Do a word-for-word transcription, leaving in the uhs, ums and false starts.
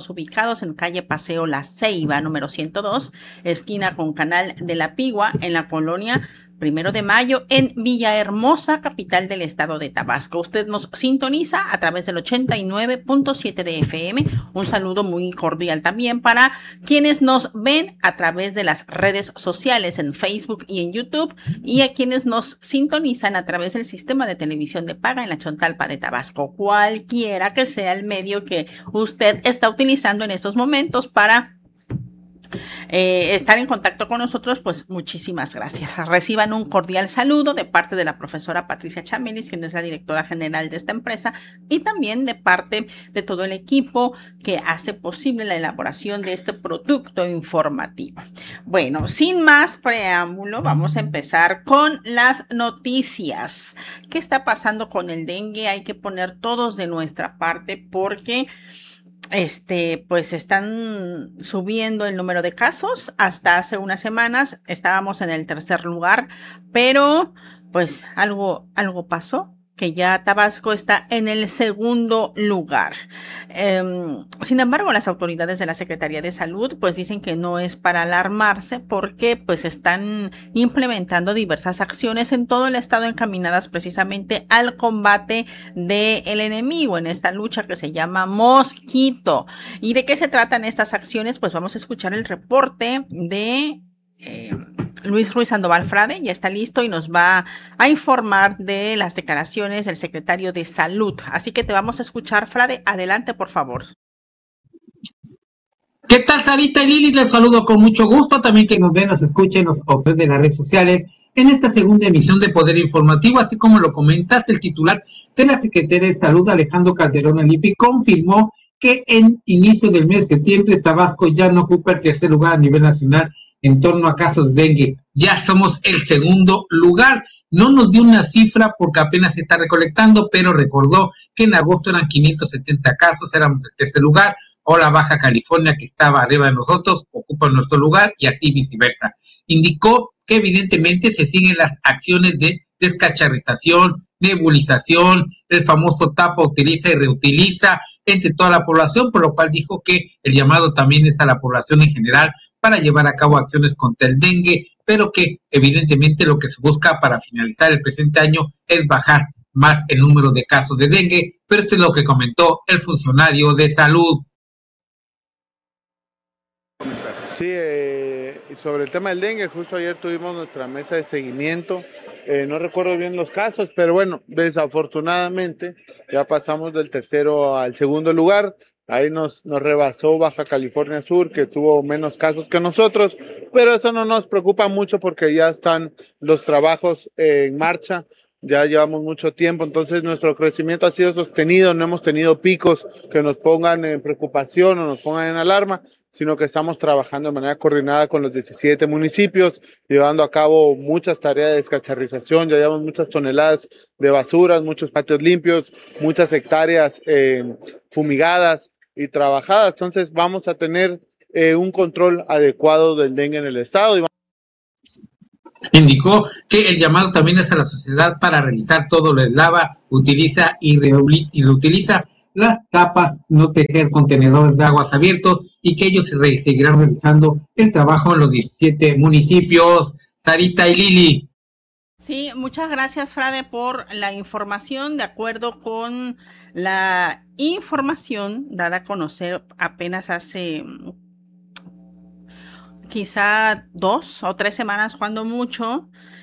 ubicados en calle Paseo La Ceiba, número ciento dos, esquina con Canal de la Pigua, en la colonia Primero de Mayo, en Villahermosa, capital del estado de Tabasco. Usted nos sintoniza a través del ochenta y nueve punto siete de F M. Un saludo muy cordial también para quienes nos ven a través de las redes sociales en Facebook y en YouTube, y a quienes nos sintonizan a través del sistema de televisión de paga en la Chontalpa de Tabasco. Cualquiera que sea el medio que usted está utilizando en estos momentos para Eh, estar en contacto con nosotros, pues muchísimas gracias. Reciban un cordial saludo de parte de la profesora Patricia Chamelis, quien es la directora general de esta empresa, y también de parte de todo el equipo que hace posible la elaboración de este producto informativo. Bueno, sin más preámbulo, vamos a empezar con las noticias. ¿Qué está pasando con el dengue? Hay que poner todos de nuestra parte porque Este, pues están subiendo el número de casos. Hasta hace unas semanas estábamos en el tercer lugar, pero pues algo, algo pasó, que ya Tabasco está en el segundo lugar. Eh, sin embargo, las autoridades de la Secretaría de Salud pues dicen que no es para alarmarse, porque pues están implementando diversas acciones en todo el estado encaminadas precisamente al combate del enemigo en esta lucha que se llama mosquito. ¿Y de qué se tratan estas acciones? Pues vamos a escuchar el reporte de Eh, Luis Ruiz Sandoval Frade. Ya está listo y nos va a informar de las declaraciones del secretario de Salud. Así que te vamos a escuchar, Frade. Adelante, por favor. ¿Qué tal, Sarita y Lili? Les saludo con mucho gusto. También que nos ven, nos escuchen, nos observen en las redes sociales en esta segunda emisión de Poder Informativo. Así como lo comentaste, el titular de la Secretaría de Salud, Alejandro Calderón Alipi, confirmó que en inicio del mes de septiembre Tabasco ya no ocupa el tercer lugar a nivel nacional en torno a casos de dengue. Ya somos el segundo lugar. No nos dio una cifra porque apenas se está recolectando, pero recordó que en agosto eran quinientos setenta casos, éramos el tercer lugar. Ahora Baja California, que estaba arriba de nosotros, ocupa nuestro lugar, y así viceversa. Indicó que evidentemente se siguen las acciones de descacharrización, nebulización, el famoso tapa, utiliza y reutiliza entre toda la población, por lo cual dijo que el llamado también es a la población en general para llevar a cabo acciones contra el dengue, pero que evidentemente lo que se busca para finalizar el presente año es bajar más el número de casos de dengue. Pero esto es lo que comentó el funcionario de salud. Sí, eh, sobre el tema del dengue, justo ayer tuvimos nuestra mesa de seguimiento. Eh, no recuerdo bien los casos, pero bueno, desafortunadamente ya pasamos del tercero al segundo lugar. Ahí nos, nos rebasó Baja California Sur, que tuvo menos casos que nosotros, pero eso no nos preocupa mucho porque ya están los trabajos eh, en marcha. Ya llevamos mucho tiempo, entonces nuestro crecimiento ha sido sostenido, no hemos tenido picos que nos pongan en preocupación o nos pongan en alarma, sino que estamos trabajando de manera coordinada con los diecisiete municipios, llevando a cabo muchas tareas de descacharrización. Ya llevamos muchas toneladas de basuras, muchos patios limpios, muchas hectáreas eh, fumigadas y trabajadas. Entonces vamos a tener eh, un control adecuado del dengue en el estado. Y Indicó que el llamado también es a la sociedad para realizar todo lo de lava, utiliza y, reuli- y reutiliza las tapas, no tejer contenedores de aguas abiertos, y que ellos se re- seguirán realizando el trabajo en los diecisiete municipios. Sarita y Lili. Sí, muchas gracias, Frade, por la información. De acuerdo con la información dada a conocer apenas hace quizá dos o tres semanas, cuando mucho,